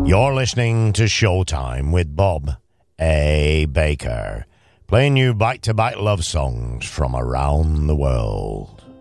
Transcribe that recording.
You're listening to Showtime with Bob A. Baker, playing you back-to-back love songs from around the world.